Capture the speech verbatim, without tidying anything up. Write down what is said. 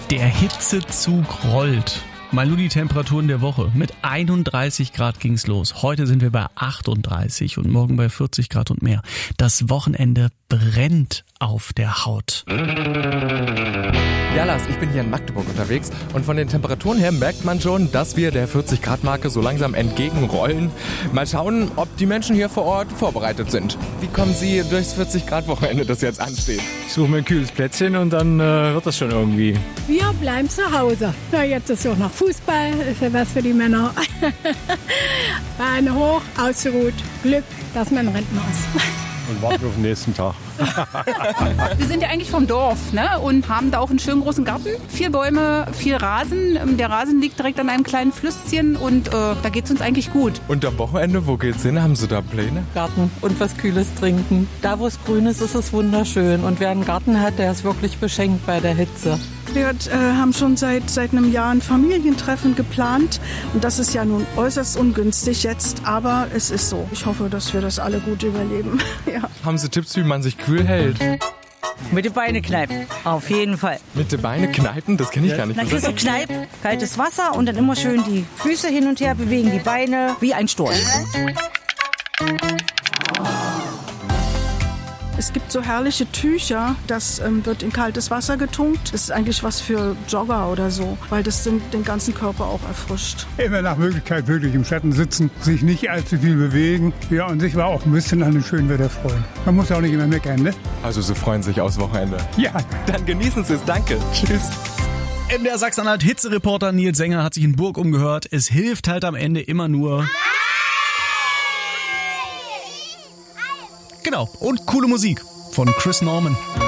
Der Hitzezug rollt. Mal nur die Temperaturen der Woche. Mit einunddreißig Grad ging's los. Heute sind wir bei achtunddreißig und morgen bei vierzig Grad und mehr. Das Wochenende brennt auf der Haut. Ja, Lars, ich bin hier in Magdeburg unterwegs und von den Temperaturen her merkt man schon, dass wir der vierzig Grad Marke so langsam entgegenrollen. Mal schauen, ob die Menschen hier vor Ort vorbereitet sind. Wie kommen Sie durchs vierzig Grad Wochenende, das jetzt ansteht? Ich suche mir ein kühles Plätzchen und dann äh, wird das schon irgendwie. Wir bleiben zu Hause. Na, jetzt ist ja auch noch Fußball, ist ja was für die Männer. Beine hoch, ausgeruht, Glück, dass man Rentner ist. Und warten auf den nächsten Tag. Wir sind ja eigentlich vom Dorf, ne? Und haben da auch einen schönen großen Garten. Vier Bäume, viel Rasen. Der Rasen liegt direkt an einem kleinen Flüsschen und äh, da geht's uns eigentlich gut. Und am Wochenende, wo geht's hin? Haben Sie da Pläne? Garten und was Kühles trinken. Da, wo es grün ist, ist es wunderschön. Und wer einen Garten hat, der ist wirklich beschenkt bei der Hitze. Wir äh, haben schon seit, seit einem Jahr ein Familientreffen geplant und das ist ja nun äußerst ungünstig jetzt, aber es ist so. Ich hoffe, dass wir das alle gut überleben. Ja. Haben Sie Tipps, wie man sich kühl hält? Mit den Beine kneifen, auf jeden Fall. Mit den Beine kneifen? Das kenne ich gar nicht. Dann kriegst du Kneip, kaltes Wasser und dann immer schön die Füße hin und her bewegen, die Beine wie ein Storch. Es gibt so herrliche Tücher, das ähm, wird in kaltes Wasser getunkt. Das ist eigentlich was für Jogger oder so, weil das den, den ganzen Körper auch erfrischt. Immer nach Möglichkeit wirklich im Schatten sitzen, sich nicht allzu viel bewegen. Ja, und sich war auch ein bisschen an dem schönen Wetter freuen. Man muss ja auch nicht immer meckern, ne? Also Sie freuen sich aufs Wochenende? Ja. Dann genießen Sie es, danke. Tschüss. M D R Sachsen-Anhalt Hitzereporter Nils Sänger hat sich in Burg umgehört. Es hilft halt am Ende immer nur... Genau, und coole Musik von Chris Norman.